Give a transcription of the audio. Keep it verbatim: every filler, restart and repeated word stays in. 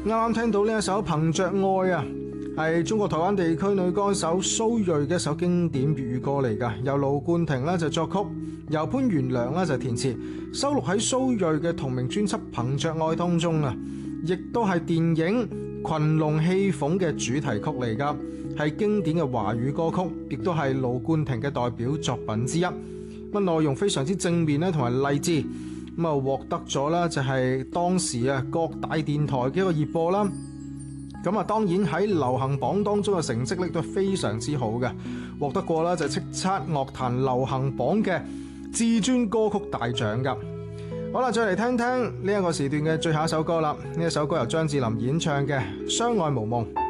啱啱聽到呢一首《憑着愛》啊，係中國台灣地區女歌手蘇芮嘅一首經典粵語歌嚟噶，由盧冠廷咧就作曲，由潘元良咧就填詞，收錄喺蘇芮嘅同名專輯《憑着愛》當中啊，亦都係電影《群龍戲鳳》嘅主題曲嚟噶，係經典嘅華語歌曲，亦都係盧冠廷嘅代表作品之一。咁內容非常之正面咧，同埋勵志。咁啊，獲得咗啦，就係當時啊各大電台嘅一個熱播啦。咁啊，當然喺流行榜當中嘅成績力都非常之好嘅，獲得過啦就叱咤樂壇流行榜嘅至尊歌曲大獎噶。好啦，再嚟聽聽呢一個時段嘅最後一首歌啦。呢一首歌由張智霖演唱嘅《相愛無夢》。